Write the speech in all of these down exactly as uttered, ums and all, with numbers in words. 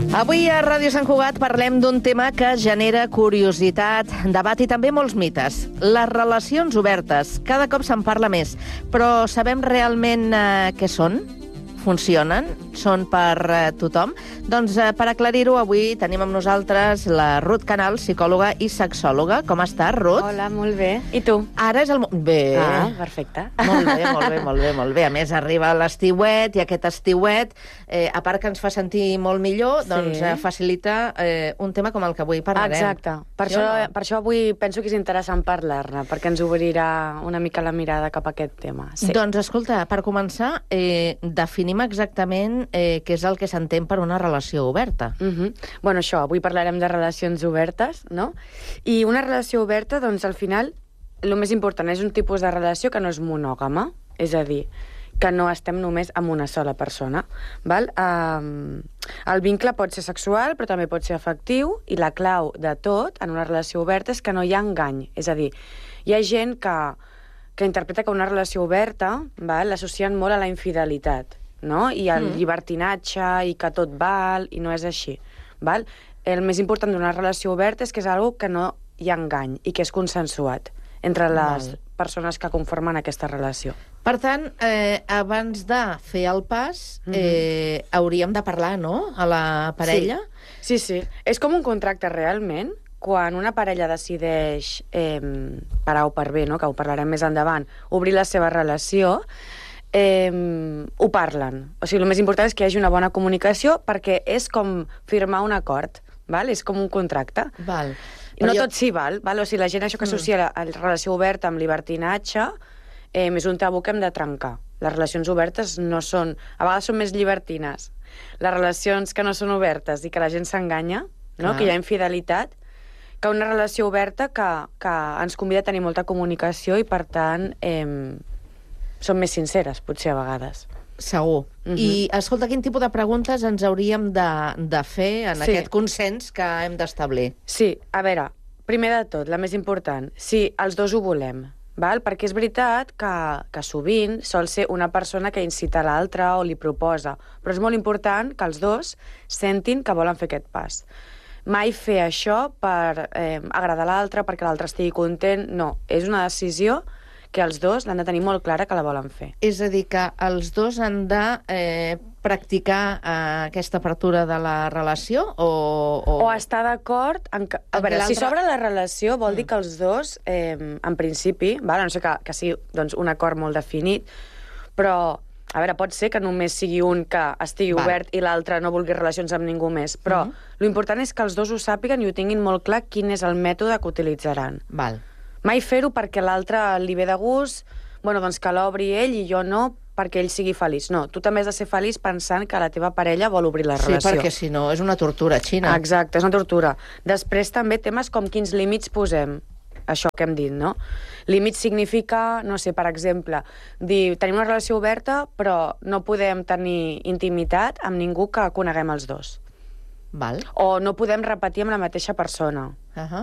Avui a Ràdio Sant Cugat parlem d'un tema que genera curiositat, debat i també molts mites. Les relacions obertes. Cada cop se'n parla més. Però sabem realment eh, què són? Funcionen? Són per eh, tothom? Doncs eh, per aclarir-ho, avui tenim amb nosaltres la Ruth Canal, psicòloga i sexòloga. Com estàs, Ruth? Hola, molt bé. I tu? Ara és el... mo- Bé. Ah, perfecte. Molt bé, molt bé, molt bé, molt bé. A més, arriba l'estiuet i aquest estiuet, eh, a part que ens fa sentir molt millor, Sí. doncs eh, facilita eh, un tema com el que avui parlarem. Exacte. Per, Sí o això, no? per això avui penso que és interessant parlar-ne, perquè ens obrirà una mica la mirada cap a aquest tema. Sí. Doncs escolta, per començar, eh, definim exactament eh, què és el que s'entén per una relació oberta. Uh -huh. Bueno, això, avui parlarem de relacions obertes, no? I una relació oberta, doncs, al final, el més important és un tipus de relació que no és monògama, és a dir, que no estem només amb una sola persona. Val? Um, el vincle pot ser sexual, però també pot ser afectiu, i la clau de tot en una relació oberta és que no hi ha engany. És a dir, hi ha gent que, que interpreta que una relació oberta val, l'associen molt a la infidelitat, no? I al Mm. llibertinatge, i que tot val, i no és així. Val? El més important d'una relació oberta és que és algo que no hi ha engany i que és consensuat entre les Val. persones que conformen aquesta relació. Per tant, eh, abans de fer el pas, eh, hauríem de parlar, no?, a la parella. Sí, sí. És com un contracte realment. Quan una parella decideix, eh, per A o per B, no? Que ho parlarem més endavant, obrir la seva relació, eh, ho parlen. O sigui, el més important és que hi hagi una bona comunicació perquè és com firmar un acord, val? És com un contracte. Val. I no Però jo- tot sí val, val? O sigui, la gent això que associa la, la relació oberta amb llibertinatge eh, és un tabú que hem de trencar. Les relacions obertes no són... A vegades són més llibertines. Les relacions que no són obertes i que la gent s'enganya, no? Clar. Que hi ha infidelitat, que una relació oberta que, que ens convida a tenir molta comunicació i, per tant, eh, són més sinceres, potser, a vegades. Segur. Mhm. I, escolta, quin tipus de preguntes ens hauríem de, de fer en Sí. aquest consens que hem d'establir? Sí, a veure, primer de tot, la més important, si els dos ho volem, val? Perquè és veritat que, que sovint sol ser una persona que incita l'altra o li proposa, però és molt important que els dos sentin que volen fer aquest pas. Mai fer això per eh, agradar l'altre, perquè l'altre estigui content, no. És una decisió que els dos l'han de tenir molt clara que la volen fer. És a dir, que els dos han de eh, practicar eh, aquesta apertura de la relació o... o... O estar d'acord en que... A En veure, que si l'altre- s'obre la relació vol dir que els dos, eh, en principi, val? A no sé que, que sigui doncs, un acord molt definit, però, a veure, pot ser que només sigui un que estigui Val. obert i l'altre no vulgui relacions amb ningú més, però Mhm. lo important és que els dos ho sàpiguen i ho tinguin molt clar quin és el mètode que utilitzaran. Val. Mai fer-ho perquè l'altre li ve de gust, bueno, doncs que l'obri ell i jo no, perquè ell sigui feliç. No, tu també has de ser feliç pensant que la teva parella vol obrir la Sí, relació. perquè si no és una tortura, Xina. Exacte, és una tortura. Després també temes com quins límits posem. Això que hem dit, no? Límits significa, no sé, per exemple, dir, tenim una relació oberta, però no podem tenir intimitat amb ningú que coneguem els dos. Val. O no podem repetir amb la mateixa persona. Uh -huh.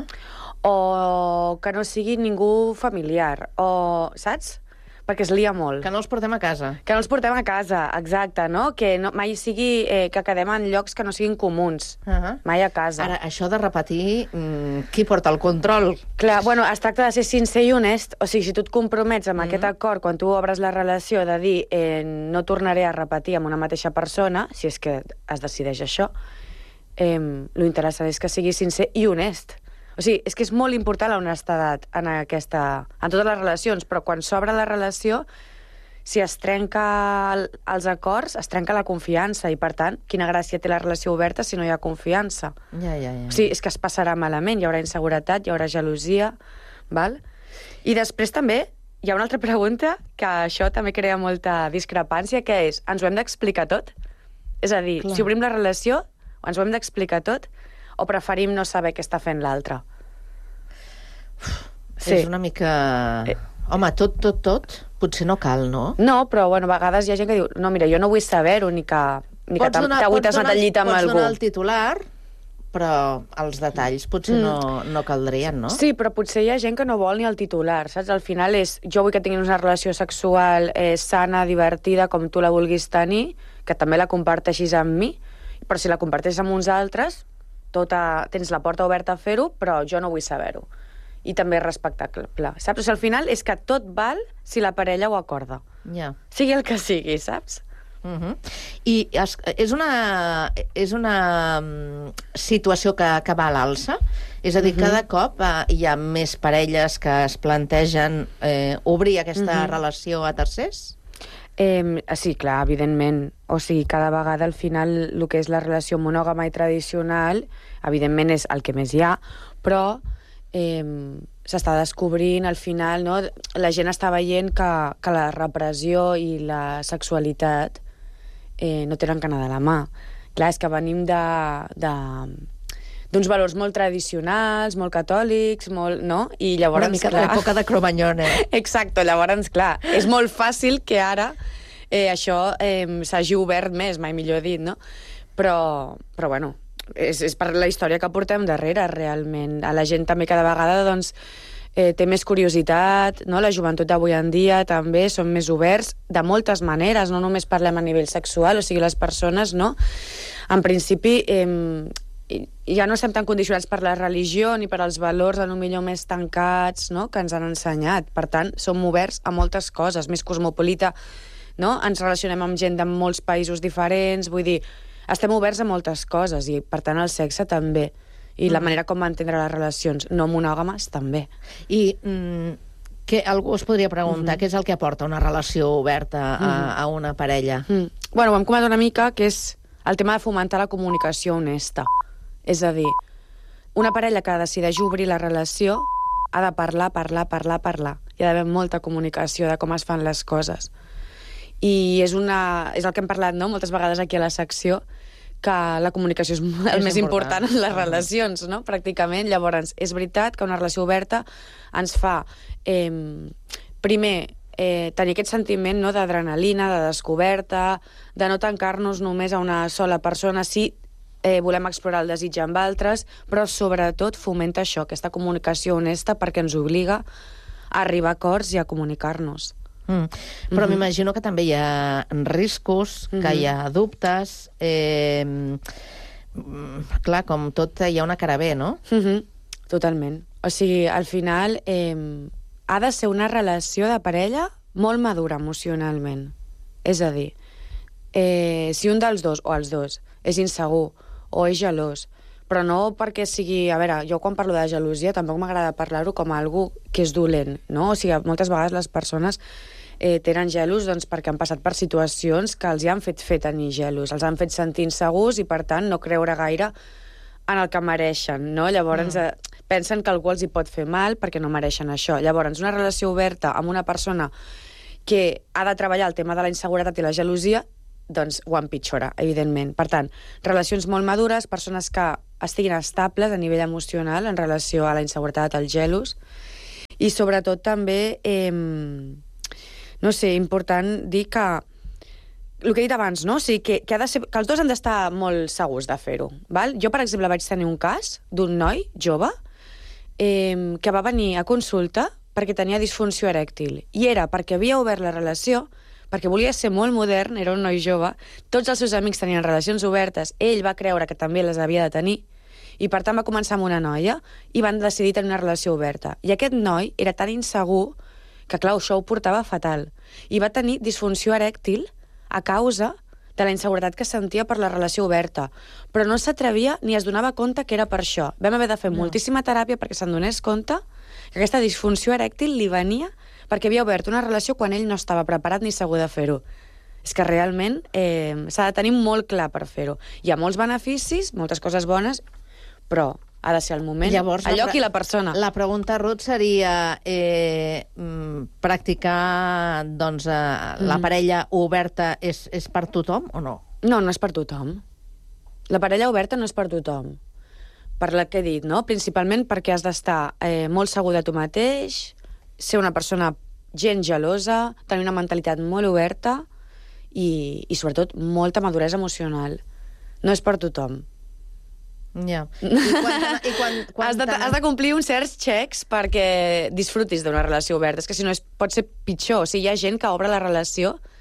O que no sigui ningú familiar. O, saps? Perquè es lia molt. Que no els portem a casa. Que no els portem a casa, exacte, no? Que no, mai sigui eh, que quedem en llocs que no siguin comuns. Uh -huh. Mai a casa. Ara, això de repetir, mm, qui porta el control? Clar, bueno, es tracta de ser sincer i honest. O sigui, si tu et compromets amb mm. aquest acord, quan tu obres la relació, de dir eh, no tornaré a repetir amb una mateixa persona, si és que es decideix això, eh, lo interessant és que sigui sincer i honest. O sigui, és que és molt important la honestedat en, aquesta, en totes les relacions, però quan s'obre la relació, si es trenca el, els acords, es trenca la confiança, i per tant, quina gràcia té la relació oberta si no hi ha confiança? Ja, ja, ja. O sigui, és que es passarà malament, hi haurà inseguretat, hi haurà gelosia, val? I després també hi ha una altra pregunta que això també crea molta discrepància, que és, ens ho hem d'explicar tot? És a dir, Clar. si obrim la relació, ens ho hem d'explicar tot? O preferim no saber què està fent l'altre? Sí. És una mica... Eh. Home, tot, tot, tot, potser no cal, no? No, però bueno, a vegades hi ha gent que diu no, mira, jo no vull saber-ho, ni que, ni que Pots donar- t'avui pots t'has anat donar- al llit amb pots algú. donar el titular, però els detalls potser Mm. no, no caldrien, no? Sí, però potser hi ha gent que no vol ni el titular, saps? Al final és, jo vull que tinguin una relació sexual eh, sana, divertida, com tu la vulguis tenir, que també la comparteixis amb mi, però si la comparteixes amb uns altres, tota, tens la porta oberta a fer-ho, però jo no vull saber-ho. I també respectable, saps? O sigui, al final és que tot val si la parella ho acorda. Ja. Sigui el que sigui, saps? Uh -huh. I es, és una, és una um, situació que, que va a l'alça? És a dir, uh -huh. cada cop uh, hi ha més parelles que es plantegen eh, obrir aquesta uh -huh. relació a tercers? Eh, sí, clar, evidentment. O sigui, cada vegada al final el que és la relació monògama i tradicional, evidentment és el que més hi ha, però eh, s'està descobrint al final, no? La gent està veient que, que la repressió i la sexualitat eh, no tenen que anar de la mà. Clar, és que venim de... de d'uns valors molt tradicionals, molt catòlics, molt, no? I llavors, una mica clar, de l'època de Cromanyón, eh? Exacte, llavors, clar, és molt fàcil que ara eh, això eh, s'hagi obert més, mai millor dit, no? Però, però bueno, és, és per la història que portem darrere, realment. A la gent també cada vegada, doncs, eh, té més curiositat, no? La joventut d'avui en dia també són més oberts de moltes maneres, no només parlem a nivell sexual, o sigui, les persones, no? En principi, eh, ja no estem tan condicionats per la religió ni per als valors, potser més tancats, no?, que ens han ensenyat. Per tant, som oberts a moltes coses, més cosmopolita, no? Ens relacionem amb gent de molts països diferents, vull dir, estem oberts a moltes coses i, per tant, el sexe també. I mm. la manera com entendre les relacions no monògames també. I mm, que algú es podria preguntar mm -hmm. què és el que aporta una relació oberta a, mm. a una parella? Mm. Bueno, ho hem comentat una mica, que és el tema de fomentar la comunicació honesta. És a dir, una parella que decideix obrir la relació ha de parlar, parlar, parlar, parlar. Hi ha d'haver molta comunicació de com es fan les coses. I és, una, és el que hem parlat, no?, moltes vegades aquí a la secció, que la comunicació és el és més important, important en les relacions, no?, pràcticament. Llavors, és veritat que una relació oberta ens fa, eh, primer, eh, tenir aquest sentiment, no?, d'adrenalina, de descoberta, de no tancar-nos només a una sola persona, sí, Eh, volem explorar el desig amb altres, però sobretot fomenta això, aquesta comunicació honesta, perquè ens obliga a arribar a acords i a comunicar-nos. Mm. Però mm-hmm. m'imagino que també hi ha riscos, mm-hmm. que hi ha dubtes... Eh, clar, com tot hi ha una cara B, no? Mm-hmm. Totalment. O sigui, al final eh, ha de ser una relació de parella molt madura emocionalment. És a dir, eh, si un dels dos, o els dos, és insegur o és gelós, però no perquè sigui... A veure, jo quan parlo de gelosia tampoc m'agrada parlar-ho com a algú que és dolent, no? O sigui, moltes vegades les persones eh, tenen gelos doncs, perquè han passat per situacions que els hi han fet fer tenir gelos, els han fet sentir insegurs i, per tant, no creure gaire en el que mereixen, no? Llavors mm. eh, pensen que algú els hi pot fer mal perquè no mereixen això. Llavors, una relació oberta amb una persona que ha de treballar el tema de la inseguretat i la gelosia, doncs ho empitjora, evidentment. Per tant, relacions molt madures, persones que estiguin estables a nivell emocional en relació a la inseguretat, als gelos, i sobretot també, eh, no sé, important dir que el que he dit abans, no? O sigui, que, que, ha de ser, que els dos han d'estar molt segurs de fer-ho. Val? Jo, per exemple, vaig tenir un cas d'un noi jove eh, que va venir a consulta perquè tenia disfunció erèctil, i era perquè havia obert la relació, perquè volia ser molt modern, era un noi jove, tots els seus amics tenien relacions obertes, ell va creure que també les havia de tenir, i per tant va començar amb una noia i van decidir tenir una relació oberta. I aquest noi era tan insegur que, clar, això ho portava fatal. I va tenir disfunció erèctil a causa de la inseguretat que sentia per la relació oberta. Però no s'atrevia ni es donava compte que era per això. Vam haver de fer no. moltíssima teràpia perquè se'n donés compte que aquesta disfunció erèctil li venia perquè havia obert una relació quan ell no estava preparat ni segur de fer-ho. És que realment eh, s'ha de tenir molt clar per fer-ho. Hi ha molts beneficis, moltes coses bones, però ha de ser el moment, Llavors, el lloc i la persona. La pregunta, Ruth, seria eh, practicar doncs, eh, mm. la parella oberta és, és per tothom o no? No, no és per tothom. La parella oberta no és per tothom. Per la que he dit, no? Principalment perquè has d'estar eh, molt segur de tu mateix, ser una persona gens gelosa, tenir una mentalitat molt oberta i, i sobretot, molta maduresa emocional. No és per tothom. Ja. I quan, i quan, quan has, de, has de complir uns certs xecs perquè disfrutis d'una relació oberta. És que si no és, pot ser pitjor. O sigui, hi ha gent que obre la relació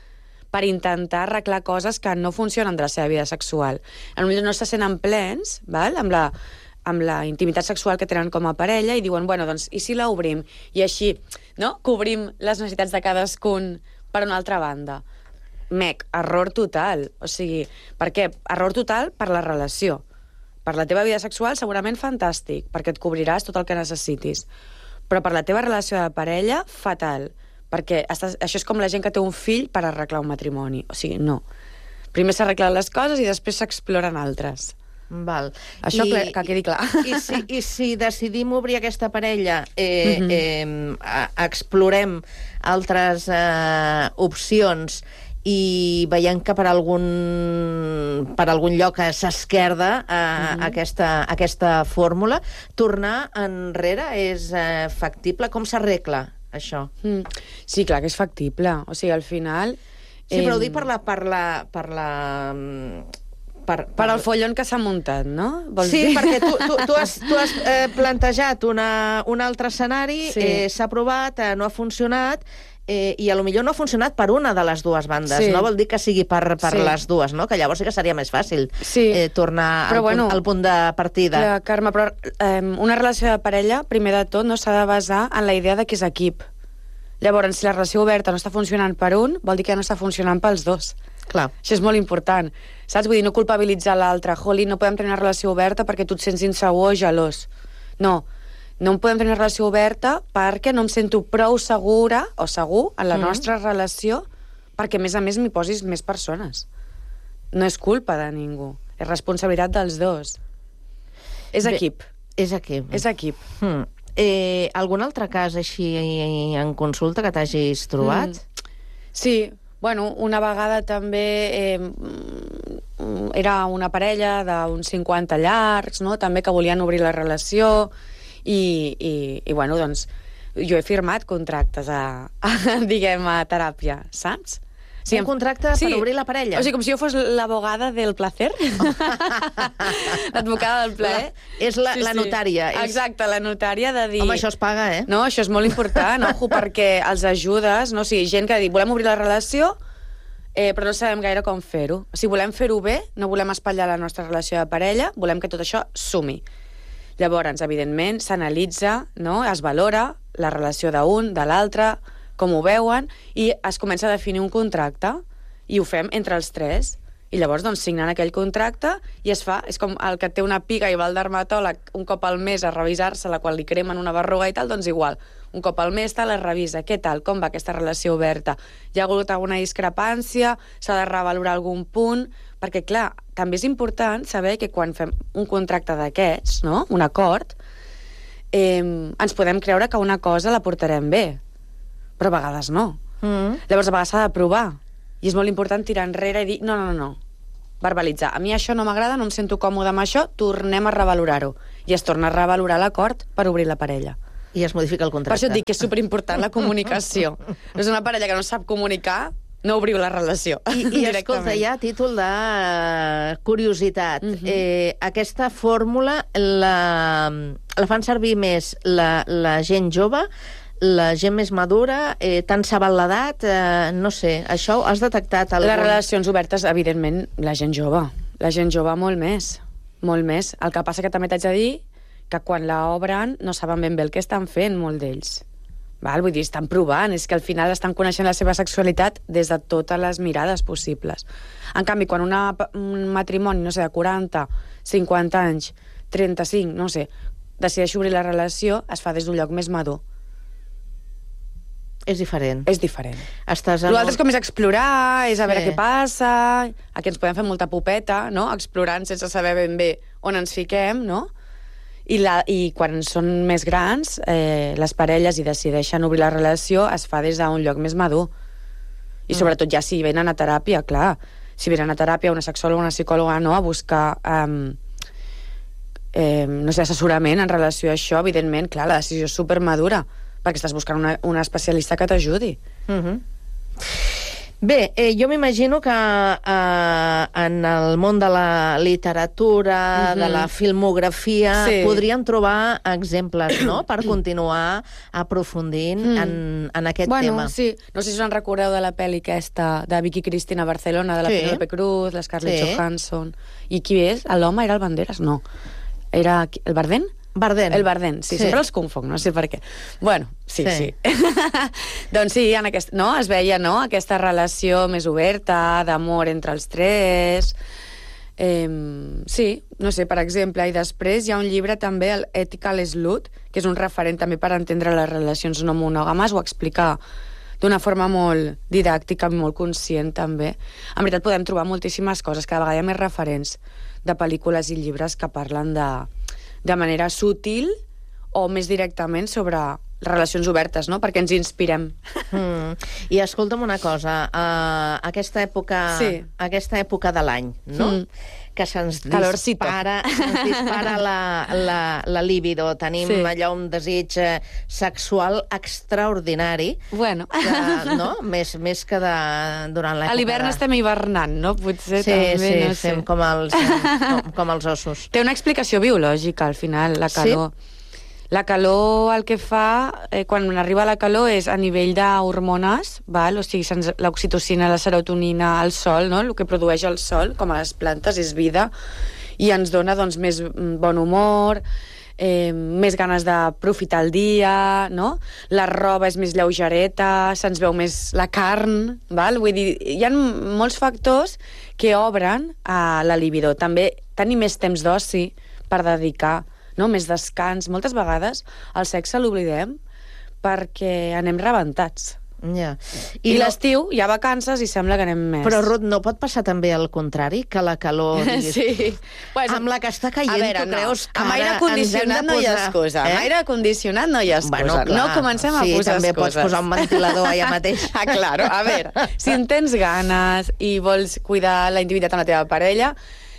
per intentar arreglar coses que no funcionen de la seva vida sexual. Potser no se senten plens, val? amb la amb la intimitat sexual que tenen com a parella i diuen, bueno, doncs, i si l'obrim? I així, no?, cobrim les necessitats de cadascun per una altra banda. Mec, error total. O sigui, per què? Error total per la relació. Per la teva vida sexual, segurament fantàstic, perquè et cobriràs tot el que necessitis. Però per la teva relació de parella, fatal. Perquè estàs, això és com la gent que té un fill per arreglar un matrimoni. O sigui, no. Primer s'arreglen les coses i després s'exploren altres. Val. Això I, que, que quedi clar. I, i, si, I si decidim obrir aquesta parella, eh, mm-hmm. eh, explorem altres eh, opcions i veiem que per algun, per algun lloc s'esquerda eh, mm-hmm. aquesta, aquesta fórmula, tornar enrere és eh, factible? Com s'arregla això? Mm. Sí, clar que és factible. O sigui, al final... Sí, però ho dic per la... Per la, per la Per, per... per el follon que s'ha muntat, no? Vols sí, dir? perquè tu, tu, tu has, tu has eh, plantejat una, un altre escenari, sí. eh, s'ha provat, eh, no ha funcionat, eh, i a lo millor no ha funcionat per una de les dues bandes. Sí. No vol dir que sigui per, per sí. les dues, no? Que llavors sí que seria més fàcil sí. eh, tornar al, bueno, punt, al punt de partida. Clar, Carme, però eh, una relació de parella, primer de tot, no s'ha de basar en la idea de que és equip. Llavors, si la relació oberta no està funcionant per un, vol dir que no està funcionant pels dos. Clar. Això és molt important. Saps? Vull dir, no culpabilitzar l'altre. Joli, no podem tenir una relació oberta perquè tu et sents insegur o gelós. No. No podem tenir una relació oberta perquè no em sento prou segura o segur en la mm. nostra relació perquè, a més a més, m'hi posis més persones. No és culpa de ningú. És responsabilitat dels dos. És equip. Bé, és equip. És equip. Mm. Eh, algun altre cas així en consulta que t'hagis trobat? Mm. Sí. Bueno, una vegada també eh, era una parella d'uns cinquanta llargs, no?, també que volien obrir la relació i, i, i bueno, doncs, jo he firmat contractes a, a diguem, a teràpia, saps? Sí, un contracte sí. per obrir la parella? O sigui, com si jo fos l'abogada del placer. L'advocada del plaer. La, és la, sí, la notària. Sí. És... Exacte, la notària de dir... Home, això es paga, eh? No, això és molt important, ojo, perquè els ajudes, no? O sigui, gent que diu, volem obrir la relació, eh, però no sabem gaire com fer-ho. O sigui, volem fer-ho bé, no volem espatllar la nostra relació de parella, volem que tot això sumi. Llavors, evidentment, s'analitza, no? Es valora la relació d'un, de l'altre, com ho veuen, i es comença a definir un contracte, i ho fem entre els tres. I llavors, doncs, signen aquell contracte i es fa, és com el que té una pica i va al dermatòleg un cop al mes a revisar-se, la qual li cremen una berruga i tal, doncs igual. Un cop al mes tal, es revisa. Què tal? Com va aquesta relació oberta? Hi ha hagut alguna discrepància? S'ha de revalorar algun punt? Perquè, clar, també és important saber que quan fem un contracte d'aquests, no?, un acord, eh, ens podem creure que una cosa la portarem bé, però a vegades no. Mm. Llavors, a vegades s'ha de provar. I és molt important tirar enrere i dir, no, no, no, verbalitzar. A mi això no m'agrada, no em sento còmode amb això, tornem a revalorar-ho. I es torna a revalorar l'acord per obrir la parella. I es modifica el contracte. Per això et dic que és superimportant la comunicació. No és una parella que no sap comunicar, no obriu la relació. I, i escolta, ja a títol de curiositat, uh-huh. eh, aquesta fórmula la, la fan servir més la, la gent jove, la gent més madura, eh, tant s'ha val l'edat, eh, no sé, això has detectat algun... Les relacions obertes, evidentment, la gent jove. La gent jove molt més, molt més. El que passa que també t'haig de dir que quan la obren no saben ben bé el que estan fent, molt d'ells. Val? Vull dir, estan provant, és que al final estan coneixent la seva sexualitat des de totes les mirades possibles. En canvi, quan una, un matrimoni, no sé, de quaranta, cinquanta anys, trenta-cinc, no sé, decideix obrir la relació, es fa des d'un lloc més madur. És diferent. És diferent. Estàs en... L'altre és com és explorar, és a veure sí. què passa, aquí ens podem fer molta popeta, no?, explorant sense saber ben bé on ens fiquem, no? I, la, i quan són més grans, eh, les parelles i decideixen obrir la relació, es fa des d'un lloc més madur. I mm. sobretot ja si venen a teràpia, clar. Si venen a teràpia una sexòloga o una psicòloga, no?, a buscar... Eh, eh, no sé, assessorament en relació a això, evidentment, clar, la decisió és supermadura, perquè estàs buscant una, una especialista que t'ajudi. Uh-huh. Bé, eh, jo m'imagino que eh, en el món de la literatura, uh-huh. de la filmografia, sí. podríem trobar exemples, no?, per continuar aprofundint mm. en, en aquest bueno, tema. Sí. No sé si us en recordeu de la pel·li aquesta de Vicky Cristina a Barcelona, de la sí. Penélope Cruz, la Scarlett sí. Johansson. I qui és? L'home era el Banderas? No. Era el Bardem? Bardem. El Bardem, sí, sí, sempre els confonc, no sé per què. Bueno, sí, sí. sí. Doncs sí, en aquest, no, es veia, no?, aquesta relació més oberta, d'amor entre els tres. Eh, sí, no sé, per exemple, i després hi ha un llibre també, el Ethical Slut, que és un referent també per entendre les relacions no monògames, ho explica d'una forma molt didàctica, molt conscient, també. En veritat, podem trobar moltíssimes coses, cada vegada hi ha més referents de pel·lícules i llibres que parlen de... de manera sutil o més directament sobre relacions obertes, no?, perquè ens inspirem. Mm. I escolta'm una cosa, uh, aquesta època, sí. aquesta època de l'any, no?, mm. que se'ns dispara, se'ns dispara la, la, la libido, tenim sí. allò un desig sexual extraordinari, bueno. que, no?, més, més que de, durant l'època... A l'hivern de... estem hivernant, no?, potser sí, també, sí, no sé. Fem com els, com, com els ossos. Té una explicació biològica, al final, la calor. Sí? La calor el que fa, eh, quan arriba la calor, és a nivell d'hormones, val? O sigui, l'oxitocina, la serotonina, el sol, no?, el que produeix el sol, com a les plantes, és vida, i ens dona, doncs, més bon humor, eh, més ganes d'aprofitar el dia, no? La roba és més lleugereta, se'ns veu més la carn, val? Vull dir, hi ha molts factors que obren a la libido. També tenir més temps d'oci per dedicar, no? Més descans. Moltes vegades el sexe l'oblidem perquè anem rebentats. Ja. I, I no... l'estiu hi ha vacances i sembla que anem més. Però, Ruth, no pot passar també el contrari? Que la calor... Diguis, sí. Pues, amb la que està caient, veure, tu no. creus que amb ara aire condicionat no hi ha excusa. Eh? Amb aire condicionat no hi ha excusa. Bueno, clar, no comencem a sí, posar també excuses. Pots posar un ventilador allà mateix. Ah, claro. A veure, si en tens ganes i vols cuidar la intimitat amb la teva parella,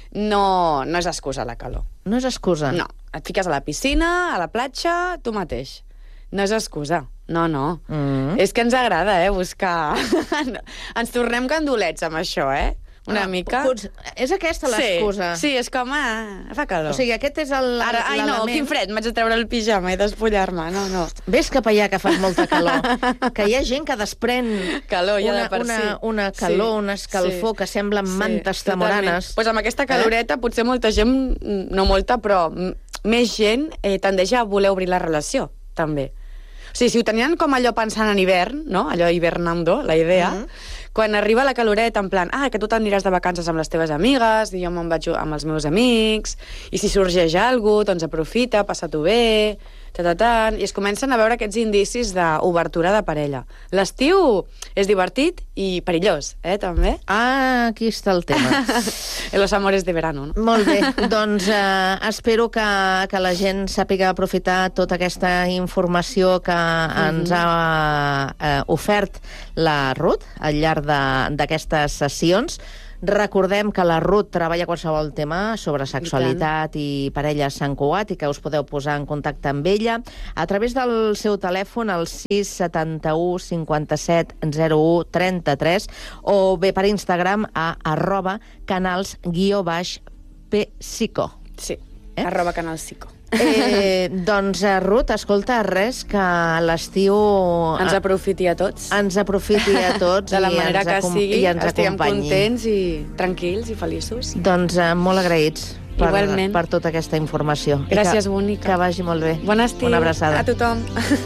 no, no és excusa la calor. No és excusa? No. Et fiques a la piscina, a la platja, tu mateix. No és excusa. No, no. Mm. És que ens agrada, eh, buscar... ens tornem candolets amb això, eh? Una no, mica. Pots... És aquesta l'excusa. Sí, sí, és com, ah, fa calor. O sigui, aquest és el Ara, ai, no, quin fred, m'haig de treure el pijama i despullar-me. No, no. Ves cap allà que fas molta calor. Que hi ha gent que desprèn calor, ja una, de per una, si. una calor, sí, una escalfor sí, que semblen sí, mantes tamoranes. Doncs pues amb aquesta caloreta, eh? Potser molta gent, no molta, però més gent eh, tendeix a voler obrir la relació, també. O sigui, si ho tenien com allò pensant en hivern, no? Allò hibernando, la idea, mm-hmm. quan arriba la caloreta, en plan, ah, que tu t'aniràs de vacances amb les teves amigues, i jo me'n vaig amb els meus amics, i si sorgeix alguna cosa, doncs aprofita, passa-t'ho bé, ta-ta-tan, i es comencen a veure aquests indicis d'obertura de parella. L'estiu és divertit i perillós, eh, també? Ah, aquí està el tema. Los amores de verano, no? Molt bé, doncs eh, espero que, que la gent sàpiga aprofitar tota aquesta informació que mm-hmm. ens ha eh, ofert la Ruth al llarg d'aquestes sessions. Recordem que la Ruth treballa qualsevol tema sobre sexualitat i, i parelles Sant Cugat i que us podeu posar en contacte amb ella a través del seu telèfon al sis setanta-u cinquanta-set zero u trenta-tres o bé per Instagram a arroba canals guió baix psico. Sí, eh? arroba canals psico. Eh, doncs, Ruth, escolta, res, que l'estiu... Ens aprofiti a tots. Ens aprofiti a tots. De la manera que sigui, i ens estiguem acompanyi. contents i tranquils i feliços. Doncs eh, molt agraïts per, Igualment. per tota aquesta informació. Gràcies, que, bonica. Que vagi molt bé. Bon estiu. Una abraçada. A tothom.